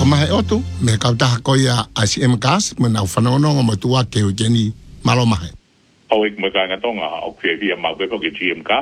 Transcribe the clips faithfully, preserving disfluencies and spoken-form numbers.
mahe otu, me kautaha koia I C M gas, me nau whanononga mo tua ke o jeni malo mahe. O ik me kanga tonga o kwe via mau pepo ke G M K,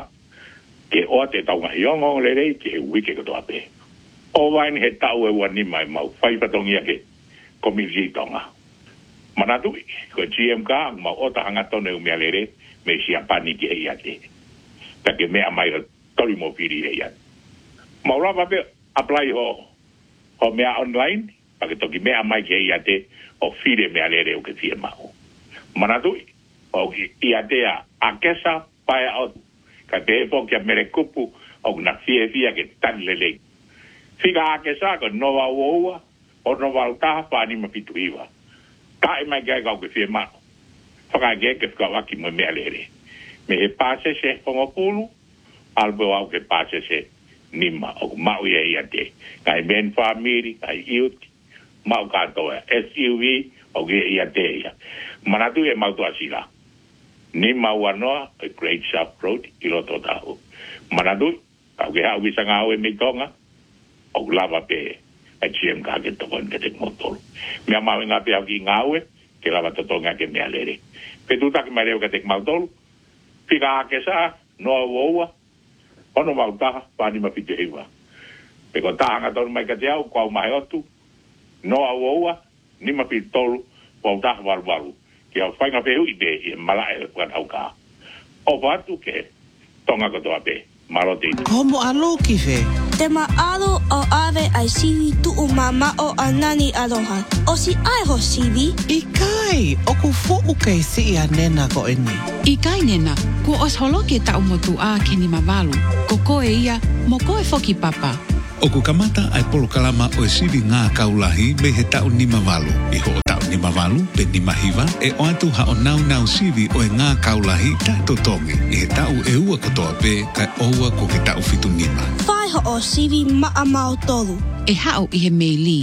ke o te taunga hiongo le rei ke wike ko toa pe. O wain he tau e wani mai mau, whai patongia ke komisi tonga. Manatu, ko G M K, mau o ta hanga tone u mea le rei, me si apani ke hei ate. Ta ke mea mai ra tori mo piri hei ate. Mau rapa pe apply ho, ho mea online, pa ke toki mea mai ke hei ate, o fire mea le rei o ke fie mau. Manatu, o i atea a kesa pae au ka te epo kia mere kupu o na fie fia ke tan lele. Fika a kesa ko nova uoua o nova utaha pani ma pitu iwa. Ka e mai gai kau ke fie mano. Whaka gai ke whika waki mo mea lere. Me he pase se hongo pulu, albo au ke pase se nima o mau ia ia te. Ka e men whamiri, ka e iuti, mau katoa S U V o ge ia te ia. Manatu e mau tua sila. Ni mawanoa a Great South Road i loto tahu. Manadu, au ke hau wisa ngā oe me tonga, au lava pe a G M K ke tokon ke te motoro. Mea mau ngā pe au ki ngā oe, ke lava totonga ke mea lere. Pe tutaki mai reo ke te mautoro, pika ake sa, noa uoua, ono mautaha, pani ma pite hiwa. Pe ko tahanga tonu mai ka te au, kwau mai otu, noa uoua, ni ma pite tolu, mautaha waru waru. Ke au whainga pehu i be i malae wan au ka. O watu ke tonga kotoa pe, marote. Komo alo ki fe? Te maaro o ave ai siwi tu o mama o anani aloha. O si ai ho siwi? I kai, o ku fuku kei si i anena ko eni. I kai nena, ku os holo ke tau motu a ke ni mawalu. Ko koe ia, mo koe foki papa. O ku kamata ai polo kalama o e siwi ngā kaulahi me he tau ni mawalu. I ho o tau ni mawalu, pe ni mahiwa, e o atu ha o nau nau siwi o e ngā kaulahi tai totongi. I he tau e ua katoa pe, kai oua ko ke tau fitu nima. Whai ho o siwi maa mao tolu. E hao i he meili.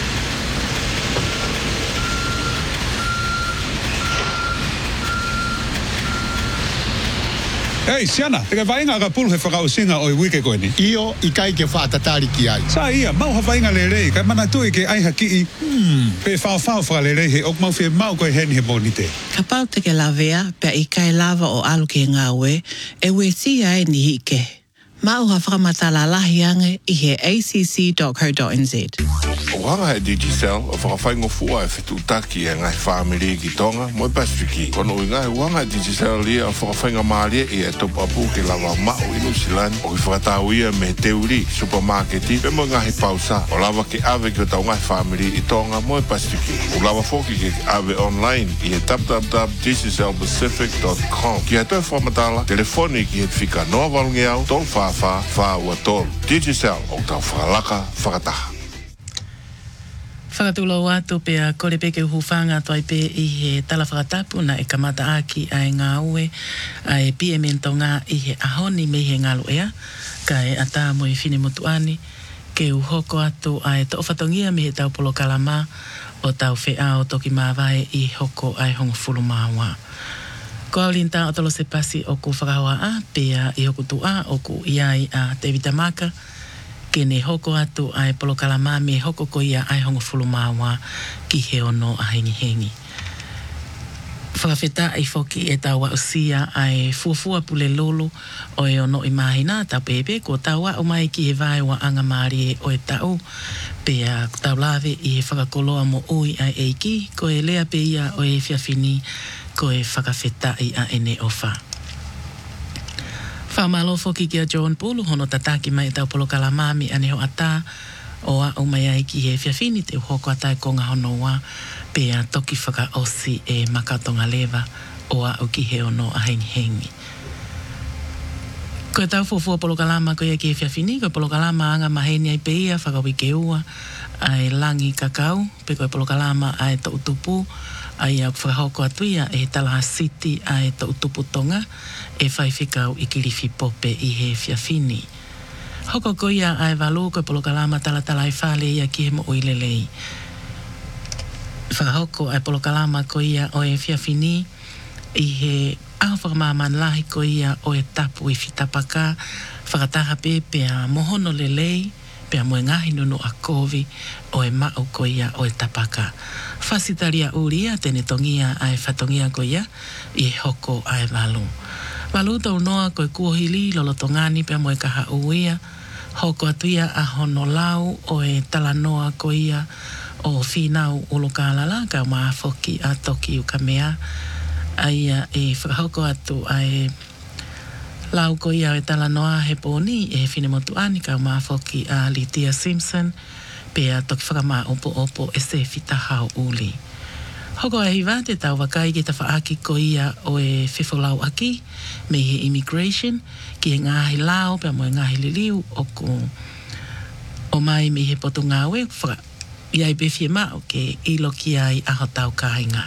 Hei, Siana, te kai vainga ka pulu he whakausinga o i wike koe ni. Io, i kai ke whaatatari ki ai. Sa ia, mau ha vainga le rei, kai mana tui ke ai haki i, hmm, pe whao whao whaka le rei he ok mau fie mau koe heni he monite. Ka pau te ke lawea, pe i kai lava o alu ke ngā ue, e ue si ai ni hike. Mau ha whakamatala lahi ange i he a c c dot co dot n z. O hanga he Digicel, o whakawhaingo fua e whetutaki e ngai whamiri ki tonga, moi Pasifiki. Kono i ngai wanga he Digicel lia o whakawhainga maalia i e topu apu ke lawa mao i Nusilani, o ki whakatau ia me teuri, supermarketi, pe mo ngai pausa, o lawa ke ave ki o tau ngai whamiri i tonga, moi Pasifiki. O lawa foki ke ave online i e w w w dot digicel pacific dot com. Ki he toi whamatala, telefoni ki he whika noa walungi au, tol wha wha wha ua tol. Digicel, o tau whakalaka, whakataha. Whakatula o atu pea kore peke uhufanga toai pe i he tala whakatapu na e kamata aki ai ngā ue ai pie mento ngā i he ahoni me he ngalo ea ka e ata mo i whine motuani ke uhoko atu ai to whatongia me he tau polo kalama o tau whea o toki mawai i hoko ai hongo fulu mawa. Ko au linta o tolo se pasi o ku whakahoa a pea i hoku tu a o ku iai a te vitamaka ke ne hoko atu ai polo kalama me hoko ko ia ai hongo fulu mawa ki he ono a hengi hengi. Whakawheta ai foki e taua usia ai fuafua pule lolo o e ono i mahina tau pepe ko taua o mai ki he vai wa anga maari e o e tau pea tau lawe i he whakakoloa mo ui ai eiki ko e lea pe ia o e whiawhini ko e whakawheta i a ene o wha. Whamalo foki kia John Pulu hono tataki mai tau polo kalamami ane ho ata o a o mai ai ki he whiawhini te uhoko ata e konga hono wa pea toki whaka osi e makatonga lewa o a o ki he ono a hengi hengi. Ko e tau fufua polo kalama ko ia ki he whiawhini ko polo kalama anga maheni ai peia whakawike ua ai langi kakau pe ko e polo kalama ai to utupu ai au whakahoko atuia e Talaha City ai to utupu tonga e whaiwhikau i kiriwhi pope i he whiawhini. Hoko ko ia ai walu ko polo kalama tala tala ai whale ia ki he mo uilelei. Whakahoko ai polo kalama ko ia o e whiawhini i he au whakamaman lahi ko ia o e tapu i whitapaka whakataha pepe a mohono lelei pea moe ngahi nunu a kovi o e mao ko ia o e tapaka. Fasitaria uria tene tongia ai fatongia ko ia i hoko ai walu. Walu tau noa ko e kuohili lolo tongani pea moe kaha uia hoko atuia a hono lau o e talanoa ko ia o finau ulukalala ka maa foki a toki u ka mea aia e whakahoko atu ai lau ko ia e talanoa he pōni e whine motu ani ka maa foki a Lydia Simpson pea toki whakamaa opo opo e se fitahau uli. Hoko e hiwa te tau wakai ki ta whaaki ko ia o e whiwholau aki me he immigration ki e ngahi lao pea mo e ngahi liliu o ko o mai me he potu ngawe whaka iai bewhie mao ke ilo ki ai aho tau kāinga.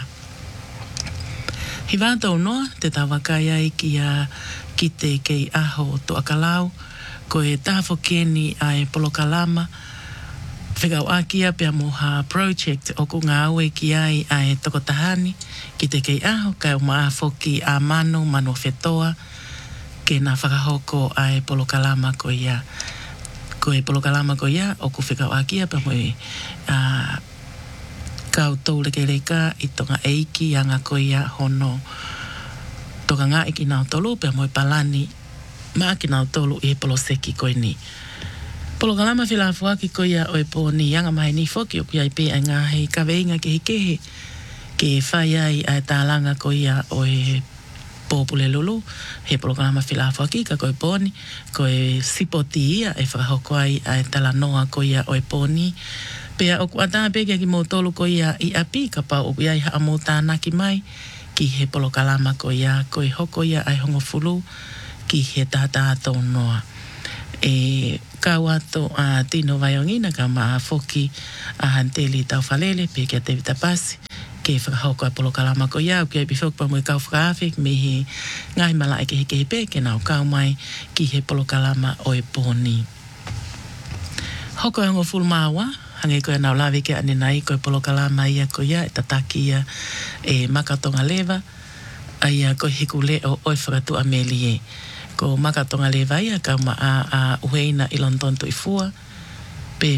Hiwa tau noa te tau wakai ai ki a ki te kei aho to akalau ko e tāwho keni ai Polokalama whikau akia pia moha project o ku ngā aue ki ai ai tokotahani ki te kei aho kai o maa foki a mano mano whetoa ke nā whakahoko ai Polokalama ko ia ko e Polokalama ko ia o ku whikau akia pia mo e uh, kau tau leke reka i tonga eiki anga ko ia hono toka ngā iki nao tolu pia mo e palani maa ki nao tolu i poloseki ko ni. Polokalama whilafu aki ko ia o e pōni anga mai ni foki o ki ai pe ai ngā hei kaweinga ke hikehe ke whai ai ai tālanga ko ia o e pōpule lulu he Polokalama whilafu aki ka ko e pōni ko e sipoti ia e whakahoko ai ai talanoa ko ia o e pōni pea o ku ataa peke ki mō tolu ko ia i api ka pau o ia i haa mō tānaki mai ki he Polokalama ko ia ko e hoko ia ai hongo fulu ki he tātaa tau noa. E kau ato a tino vaiongina ka maa foki a hanteli tau whalele pe kia te vitapasi ke whakahoko a Polokalama ko iau ki ai bifok pa mui kau whakaawhik me he ngai mala e ke heke he pe ke nau kau mai ki he Polokalama o e pōni. Hoko e ngo full māua hange koe nau lawe ke ane nai ko e Polokalama ia ko ia e tataki ia e makatonga lewa a ia ko hiku le o oi whakatu a melie. Ko makatonga le vai a ka ma a, a uheina i London to i fua